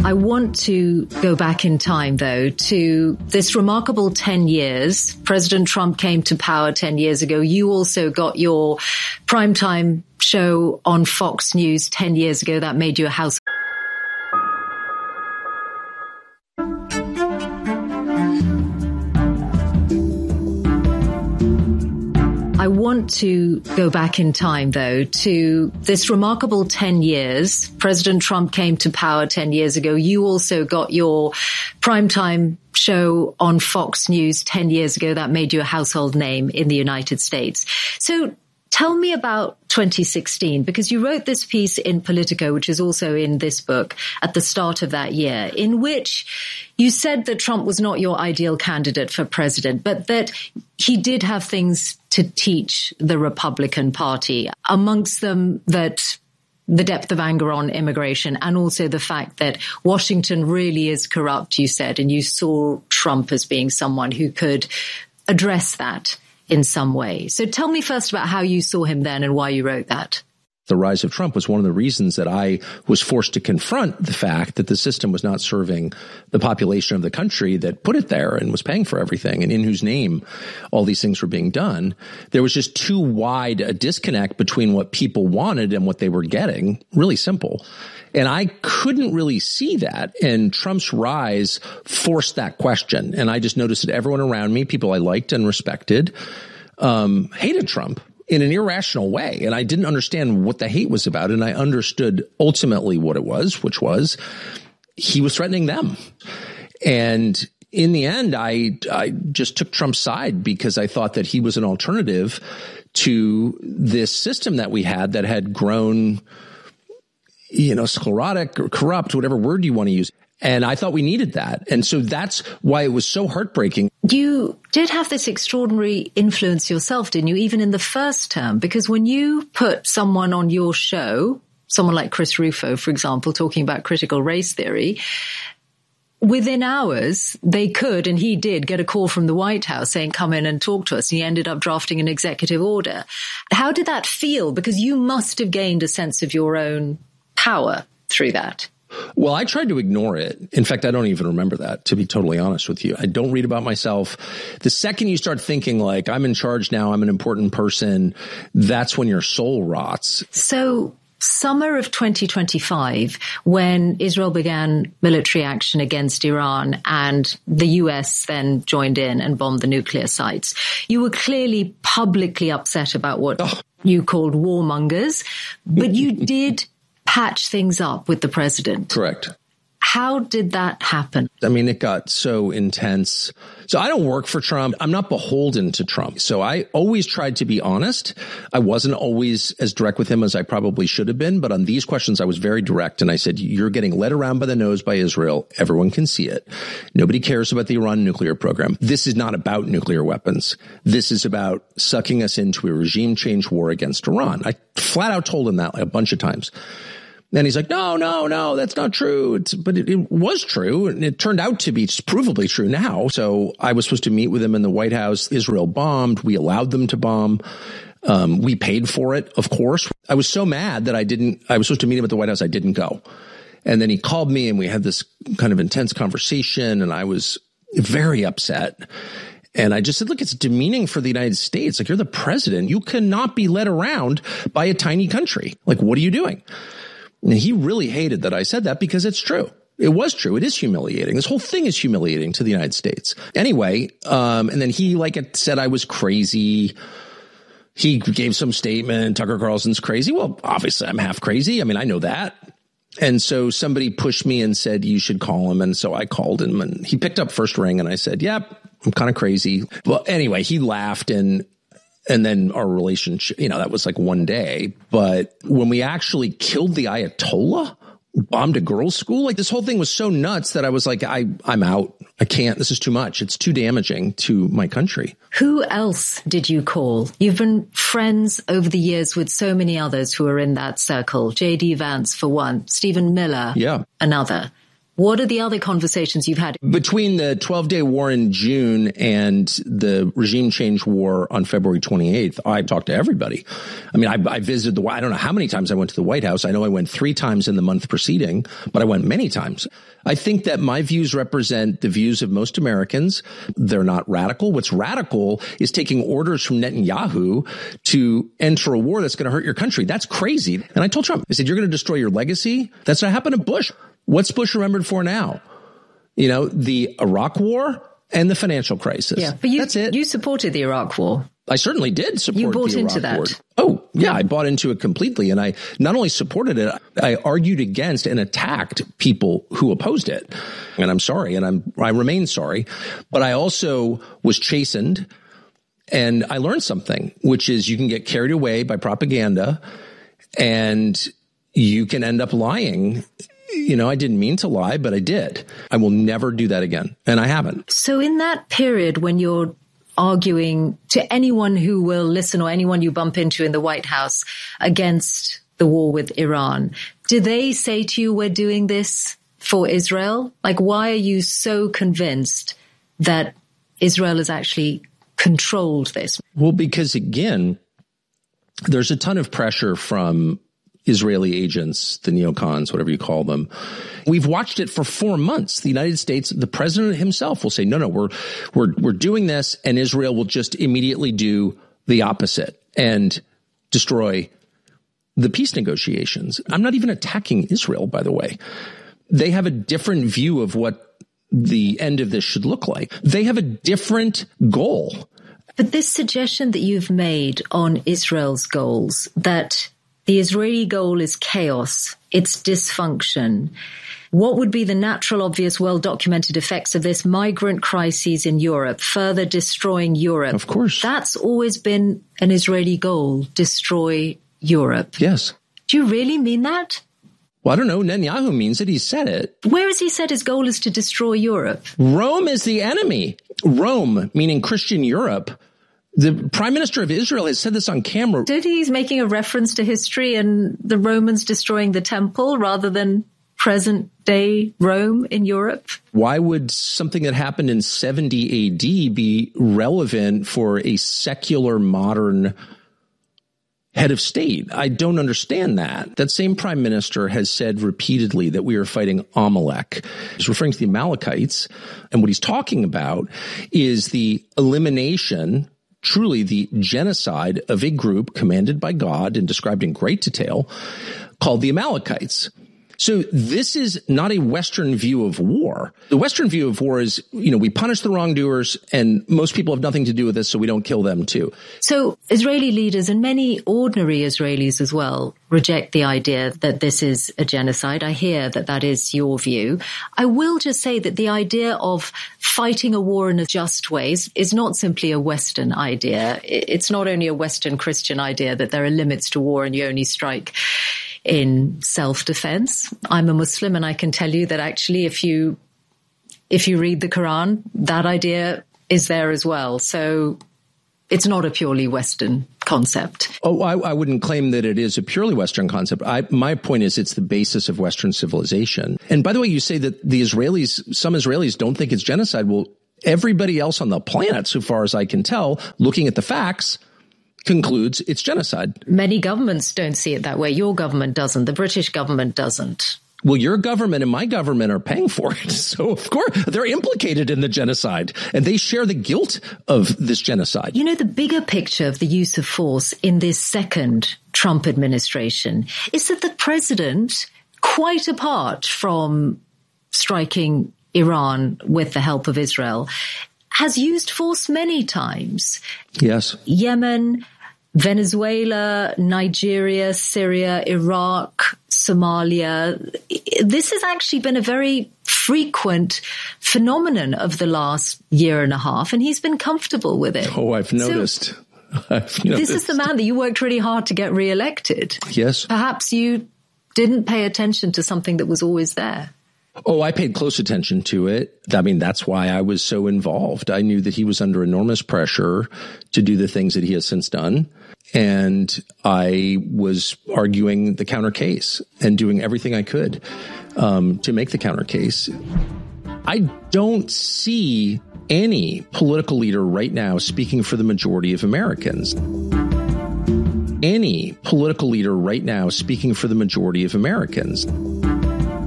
I want to go back in time, though, to this remarkable 10 years. President Trump came to power 10 years ago. You also got your primetime show on Fox News 10 years ago. That made you a household. I want to go back in time, though, to this remarkable 10 years. President Trump came to power 10 years ago. You also got your primetime show on Fox News 10 years ago. That made you a household name in the United States. So tell me about 2016, because you wrote this piece in Politico, which is also in this book, at the start of that year, in which you said that Trump was not your ideal candidate for president, but that he did have things to teach the Republican Party, amongst them that the depth of anger on immigration and also the fact that Washington really is corrupt, you said, and you saw Trump as being someone who could address that in some way. So tell me first about how you saw him then and why you wrote that. The rise of Trump was one of the reasons that I was forced to confront the fact that the system was not serving the population of the country that put it there and was paying for everything and in whose name all these things were being done. There was just too wide a disconnect between what people wanted and what they were getting. Really simple. And I couldn't really see that. And Trump's rise forced that question. And I just noticed that everyone around me, people I liked and respected, hated Trump in an irrational way. And I didn't understand what the hate was about. And I understood ultimately what it was, which was he was threatening them. And in the end, I just took Trump's side because I thought that he was an alternative to this system that we had that had grown, sclerotic or corrupt, whatever word you want to use. And I thought we needed that. And so that's why it was so heartbreaking. You did have this extraordinary influence yourself, didn't you, even in the first term? Because when you put someone on your show, someone like Chris Rufo, for example, talking about critical race theory, within hours, they could, and he did, get a call from the White House saying, come in and talk to us. And he ended up drafting an executive order. How did that feel? Because you must have gained a sense of your own power through that. Well, I tried to ignore it. In fact, I don't even remember that, to be totally honest with you. I don't read about myself. The second you start thinking like, I'm in charge now, I'm an important person, that's when your soul rots. So summer of 2025, when Israel began military action against Iran and the US then joined in and bombed the nuclear sites, you were clearly publicly upset about what you called warmongers, but you did patch things up with the president. Correct. How did that happen? I mean, it got so intense. So I don't work for Trump. I'm not beholden to Trump. So I always tried to be honest. I wasn't always as direct with him as I probably should have been. But on these questions, I was very direct. And I said, you're getting led around by the nose by Israel. Everyone can see it. Nobody cares about the Iran nuclear program. This is not about nuclear weapons. This is about sucking us into a regime change war against Iran. I flat out told him that a bunch of times. And he's like, no, that's not true. But it was true. And it turned out to be provably true now. So I was supposed to meet with him in the White House. Israel bombed. We allowed them to bomb. We paid for it, of course. I was so mad that I was supposed to meet him at the White House. I didn't go. And then he called me and we had this kind of intense conversation and I was very upset. And I just said, look, it's demeaning for the United States. Like, you're the president. You cannot be led around by a tiny country. Like, what are you doing? And he really hated that I said that because it's true. It was true. It is humiliating. This whole thing is humiliating to the United States. Anyway, and then he said I was crazy. He gave some statement. Tucker Carlson's crazy. Well, obviously I'm half crazy. I mean, I know that. And so somebody pushed me and said, you should call him. And so I called him and he picked up first ring and I said, yep, I'm kind of crazy. Well, anyway, he laughed and then our relationship, that was like one day. But when we actually killed the Ayatollah, bombed a girls' school, like this whole thing was so nuts that I was like, I'm out. I can't. This is too much. It's too damaging to my country. Who else did you call? You've been friends over the years with so many others who are in that circle. J.D. Vance, for one. Stephen Miller, yeah, another. What are the other conversations you've had? Between the 12-day war in June and the regime change war on February 28th, I talked to everybody. I mean, I visited I don't know how many times I went to the White House. I know I went 3 times in the month preceding, but I went many times. I think that my views represent the views of most Americans. They're not radical. What's radical is taking orders from Netanyahu to enter a war that's going to hurt your country. That's crazy. And I told Trump, I said, you're going to destroy your legacy. That's what happened to Bush. What's Bush remembered for now? You know, the Iraq war and the financial crisis. Yeah, but that's it. You supported the Iraq war. I certainly did support the Iraq war. You bought into that. War. Oh, yeah, I bought into it completely. And I not only supported it, I argued against and attacked people who opposed it. And I'm sorry, and I remain sorry. But I also was chastened, and I learned something, which is you can get carried away by propaganda, and you can end up lying. You know, I didn't mean to lie, but I did. I will never do that again. And I haven't. So in that period when you're arguing to anyone who will listen or anyone you bump into in the White House against the war with Iran, do they say to you, we're doing this for Israel? Like, why are you so convinced that Israel has actually controlled this? Well, because again, there's a ton of pressure from Israeli agents, the neocons, whatever you call them. We've watched it for 4 months. The United States, the president himself will say, no, we're doing this, and Israel will just immediately do the opposite and destroy the peace negotiations. I'm not even attacking Israel, by the way. They have a different view of what the end of this should look like. They have a different goal. But this suggestion that you've made on Israel's goals, that the Israeli goal is chaos, it's dysfunction. What would be the natural, obvious, well-documented effects of this? Migrant crises in Europe, further destroying Europe. Of course. That's always been an Israeli goal, destroy Europe. Yes. Do you really mean that? Well, I don't know. Netanyahu means it. He said it. Where has he said his goal is to destroy Europe? Rome is the enemy. Rome, meaning Christian Europe. The prime minister of Israel has said this on camera. Did he's making a reference to history and the Romans destroying the temple rather than present day Rome in Europe? Why would something that happened in 70 AD be relevant for a secular modern head of state? I don't understand that. That same prime minister has said repeatedly that we are fighting Amalek. He's referring to the Amalekites. And what he's talking about is the elimination, truly the genocide of a group commanded by God and described in great detail called the Amalekites. So this is not a Western view of war. The Western view of war is, we punish the wrongdoers and most people have nothing to do with this, so we don't kill them too. So Israeli leaders and many ordinary Israelis as well reject the idea that this is a genocide. I hear that that is your view. I will just say that the idea of fighting a war in a just way is not simply a Western idea. It's not only a Western Christian idea that there are limits to war and you only strike in self-defense. I'm a Muslim and I can tell you that actually if you read the Quran, that idea is there as well. So it's not a purely Western concept. Oh, I wouldn't claim that it is a purely Western concept. My point is it's the basis of Western civilization. And by the way, you say that some Israelis don't think it's genocide. Well, everybody else on the planet, so far as I can tell, looking at the facts, concludes it's genocide. Many governments don't see it that way. Your government doesn't. The British government doesn't. Well, your government and my government are paying for it. So, of course, they're implicated in the genocide and they share the guilt of this genocide. The bigger picture of the use of force in this second Trump administration is that the president, quite apart from striking Iran with the help of Israel, has used force many times. Yes. Yemen, Venezuela, Nigeria, Syria, Iraq, Somalia. This has actually been a very frequent phenomenon of the last year and a half, and he's been comfortable with it. Oh, I've noticed. This is the man that you worked really hard to get reelected. Yes. Perhaps you didn't pay attention to something that was always there. Oh, I paid close attention to it. I mean, that's why I was so involved. I knew that he was under enormous pressure to do the things that he has since done. And I was arguing the counter case and doing everything I could to make the counter case. I don't see any political leader right now speaking for the majority of Americans. Any political leader right now speaking for the majority of Americans.